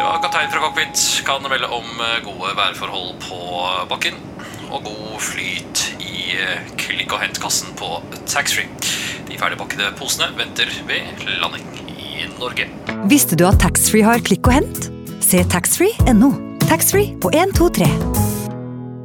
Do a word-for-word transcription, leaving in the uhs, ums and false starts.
Ja, kaptein fra cockpit kan melde om gode værforhold på bakken og god flyt i klikk- og hentkassen på taxfree. De ferdigpakkede posene venter ved landing i Norge. Visste du at taxfree har klikk og hent? Se taxfree punktum no. Taxfree på en to tre.